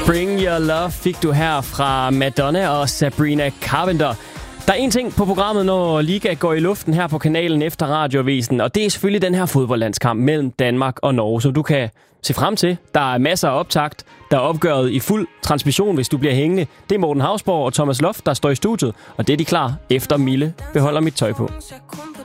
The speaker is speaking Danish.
Bring Your Love fik du her fra Madonna og Sabrina Carpenter. Der er en ting på programmet, når Liga går i luften her på kanalen efter Radioavisen, og det er selvfølgelig den her fodboldlandskamp mellem Danmark og Norge, som du kan se frem til. Der er masser af optakt, der er opgøret i fuld transmission, hvis du bliver hængende. Det er Morten Hausborg og Thomas Loft, der står i studiet, og det er de klar efter Mille beholder mit tøj på.